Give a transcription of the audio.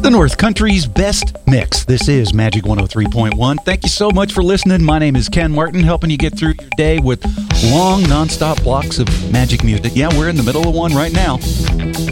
The North Country's best mix. This is Magic 103.1. Thank you so much for listening. My name is Ken Martin, helping you get through your day with long, nonstop blocks of magic music. Yeah, we're in the middle of one right now.